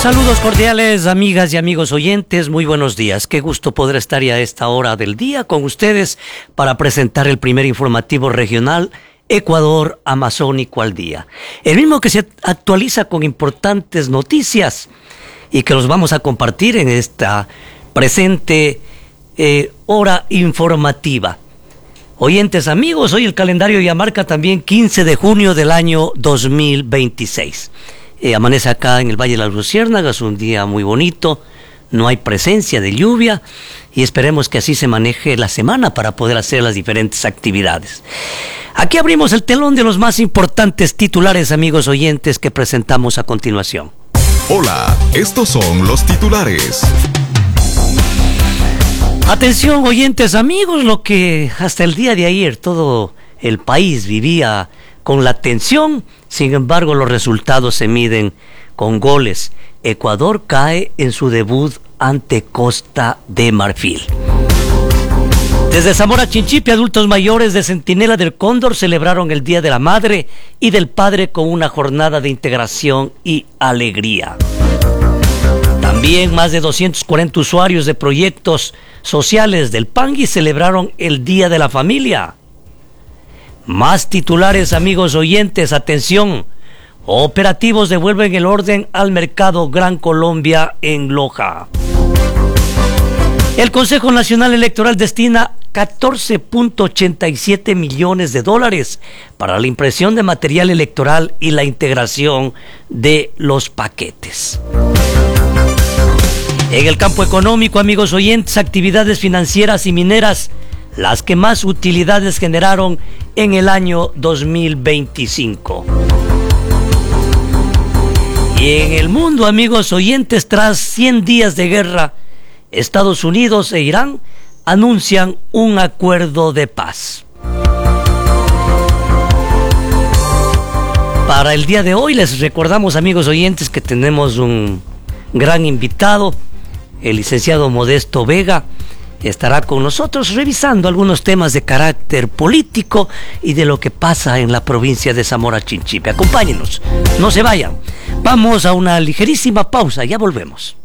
Saludos cordiales, amigas y amigos oyentes, muy buenos días. Qué gusto poder estar ya a esta hora del día con ustedes para presentar el primer informativo regional Ecuador Amazónico al día. El mismo que se actualiza con importantes noticias y que los vamos a compartir en esta presente hora informativa. Oyentes amigos, hoy el calendario ya marca también 15 de junio del año 2026. Amanece acá en el Valle de las Luciérnagas, un día muy bonito, no hay presencia de lluvia y esperemos que así se maneje la semana para poder hacer las diferentes actividades. Aquí abrimos el telón de los más importantes titulares, amigos oyentes, que presentamos a continuación. Hola, estos son los titulares. Atención, oyentes amigos, lo que hasta el día de ayer todo el país vivía con la tensión, sin embargo los resultados se miden con goles. Ecuador cae en su debut ante Costa de Marfil. Desde Zamora Chinchipe, adultos mayores de Centinela del Cóndor celebraron el Día de la Madre y del Padre con una jornada de integración y alegría. También más de 240 usuarios de proyectos sociales del Pangui celebraron el Día de la Familia. Más titulares, amigos oyentes, atención. Operativos devuelven el orden al mercado Gran Colombia en Loja. El Consejo Nacional Electoral destina 14.87 millones de dólares para la impresión de material electoral y la integración de los paquetes. En el campo económico, amigos oyentes, actividades financieras y mineras, las que más utilidades generaron en el año 2025. Y en el mundo, amigos oyentes, tras 100 días de guerra, Estados Unidos e Irán anuncian un acuerdo de paz. Para el día de hoy les recordamos, amigos oyentes, que tenemos un gran invitado, el licenciado Modesto Vega. Estará con nosotros revisando algunos temas de carácter político y de lo que pasa en la provincia de Zamora Chinchipe. Acompáñenos, no se vayan. Vamos a una ligerísima pausa, ya volvemos.